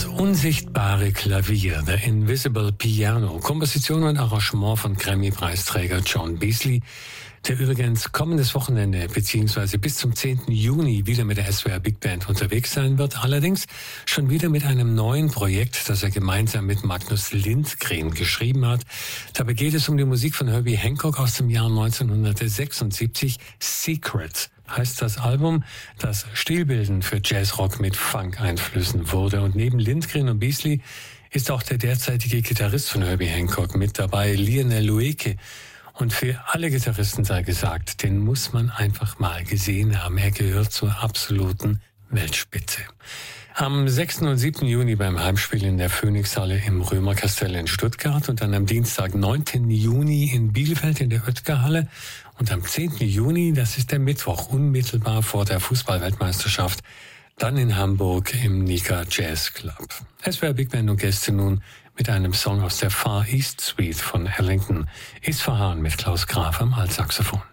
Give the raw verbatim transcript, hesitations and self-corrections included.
Das unsichtbare Klavier, The Invisible Piano, Komposition und Arrangement von Grammy-Preisträger John Beasley, der übrigens kommendes Wochenende bzw. bis zum zehnten Juni wieder mit der S W R Big Band unterwegs sein wird, allerdings schon wieder mit einem neuen Projekt, das er gemeinsam mit Magnus Lindgren geschrieben hat. Dabei geht es um die Musik von Herbie Hancock aus dem Jahr neunzehnhundertsechsundsiebzig, Secret heißt das Album, das stilbildend für Jazzrock mit Funk-Einflüssen wurde. Und neben Lindgren und Beasley ist auch der derzeitige Gitarrist von Herbie Hancock mit dabei, Lionel Loueke. Und für alle Gitarristen sei gesagt, den muss man einfach mal gesehen haben. Er gehört zur absoluten Weltspitze. Am sechsten und siebten Juni beim Heimspiel in der Phoenixhalle im Römerkastell in Stuttgart und dann am Dienstag, neunten Juni in Bielefeld in der Oetker-Halle und am zehnten Juni, das ist der Mittwoch, unmittelbar vor der Fußball-Weltmeisterschaft, dann in Hamburg im Nika Jazz Club. Es wäre Big Band und Gäste nun mit einem Song aus der Far East Suite von Ellington. Isfahan mit Klaus Graf am Altsaxophon.